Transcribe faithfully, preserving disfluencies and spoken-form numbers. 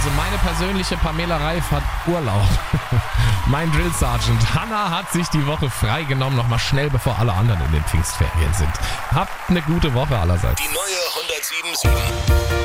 Also meine persönliche Pamela Reif hat Urlaub. Mein Drill Sergeant Hanna hat sich die Woche freigenommen, nochmal schnell, bevor alle anderen in den Pfingstferien sind. Habt eine gute Woche allerseits. Die neue hundertsieben Komma sieben.